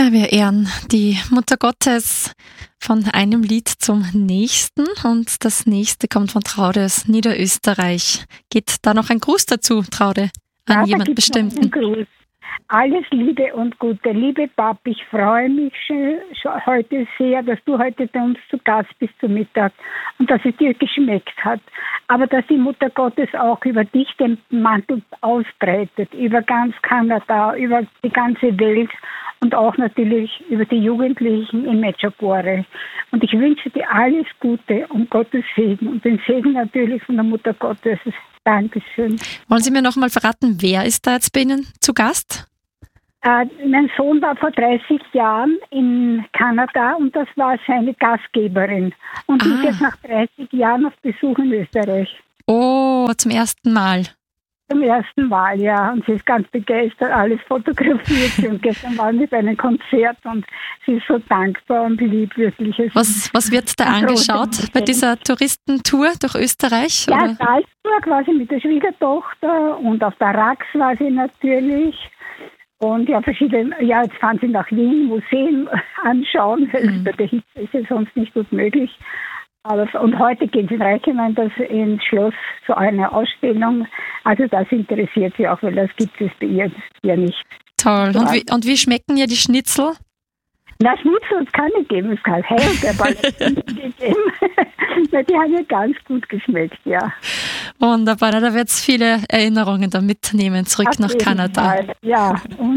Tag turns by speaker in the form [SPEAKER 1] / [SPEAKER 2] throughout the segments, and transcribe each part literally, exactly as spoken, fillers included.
[SPEAKER 1] Ja, wir ehren die Mutter Gottes von einem Lied zum nächsten und das nächste kommt von Traude aus Niederösterreich. Geht da noch ein Gruß dazu, Traude, an
[SPEAKER 2] Ja,
[SPEAKER 1] jemand bestimmten?
[SPEAKER 2] Gruß. Alles Liebe und Gute. Liebe Pap, ich freue mich schon, schon heute sehr, dass du heute bei uns zu Gast bist zum Mittag und dass es dir geschmeckt hat. Aber dass die Mutter Gottes auch über dich den Mantel ausbreitet, über ganz Kanada, über die ganze Welt und auch natürlich über die Jugendlichen in Medjugorje. Und ich wünsche dir alles Gute und Gottes Segen und den Segen natürlich von der Mutter Gottes. Dankeschön.
[SPEAKER 1] Wollen Sie mir noch mal verraten, wer ist da jetzt bei Ihnen zu Gast?
[SPEAKER 2] Äh, mein Sohn war vor dreißig Jahren in Kanada und das war seine Gastgeberin. Und
[SPEAKER 1] Ah.
[SPEAKER 2] ist jetzt nach dreißig Jahren auf Besuch in Österreich.
[SPEAKER 1] Oh, zum ersten Mal.
[SPEAKER 2] Zum ersten Mal, ja. Und sie ist ganz begeistert, alles fotografiert. Sie und gestern waren wir bei einem Konzert und sie ist so dankbar und lieb, wirklich. Es
[SPEAKER 1] Was, was wird da
[SPEAKER 2] eine große
[SPEAKER 1] angeschaut bei
[SPEAKER 2] Emotion.
[SPEAKER 1] dieser Touristentour durch Österreich?
[SPEAKER 2] Ja,
[SPEAKER 1] oder?
[SPEAKER 2] Salzburg war sie mit der Schwiegertochter und auf der Rax war sie natürlich. Und ja, verschiedene, ja, jetzt fahren sie nach Wien, Museen anschauen, weil
[SPEAKER 1] Mhm.
[SPEAKER 2] bei der Hitze ist es sonst nicht gut möglich. Aber, und heute gehen sie in Reichenheim, das ins Schloss, zu einer Ausstellung. Also das interessiert sie auch, weil das gibt es bei ihr ja nicht.
[SPEAKER 1] Toll. Und wie, und wie schmecken ihr die Schnitzel?
[SPEAKER 2] Na, Schnitzel hat es keine gegeben, es kann Heil und der Ball gegeben. Na, die haben mir ganz gut geschmeckt, ja.
[SPEAKER 1] Wunderbar, na, da wird es viele Erinnerungen da mitnehmen, zurück
[SPEAKER 2] Auf
[SPEAKER 1] nach
[SPEAKER 2] jeden
[SPEAKER 1] Kanada.
[SPEAKER 2] Fall, ja, und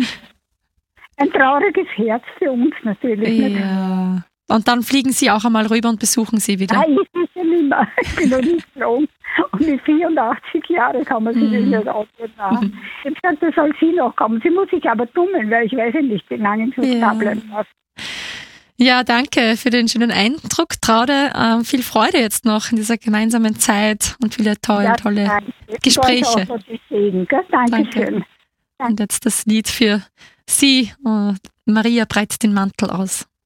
[SPEAKER 2] ein trauriges Herz für uns natürlich. nicht?
[SPEAKER 1] Ja. Und dann fliegen Sie auch einmal rüber und besuchen Sie wieder.
[SPEAKER 2] Nein, ich sicher nicht mehr. Ich bin noch nicht geflogen. Und mit vierundachtzig Jahren kann man sich
[SPEAKER 1] Mhm.
[SPEAKER 2] das nicht ausgehen. Ich habe gesagt, da soll sie noch kommen. Sie muss sich aber tummeln, weil ich weiß ja nicht, wie lange ich
[SPEAKER 1] Ja.
[SPEAKER 2] da bleiben darf.
[SPEAKER 1] Ja, danke für den schönen Eindruck, Traude. Ähm, viel Freude jetzt noch in dieser gemeinsamen Zeit und viele tolle,
[SPEAKER 2] Ja,
[SPEAKER 1] tolle
[SPEAKER 2] danke.
[SPEAKER 1] Gespräche.
[SPEAKER 2] Und euch auch Gottes Segen, gell? Dankeschön.
[SPEAKER 1] Und jetzt das Lied für Sie. äh, Maria breitet den Mantel aus.